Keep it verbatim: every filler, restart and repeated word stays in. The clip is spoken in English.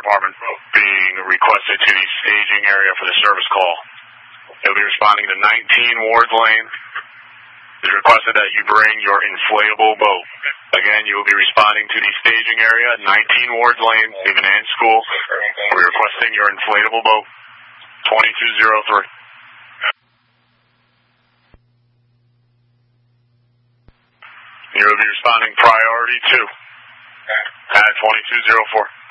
department being requested to the staging area for the service call. They'll be responding to nineteen Ward's Lane. It's requested that you bring your inflatable boat. Again, you will be responding to the staging area, nineteen Ward's Lane, Stephen Ann School. We're requesting your inflatable boat, twenty-two oh three. You will be responding priority two at twenty-two oh four.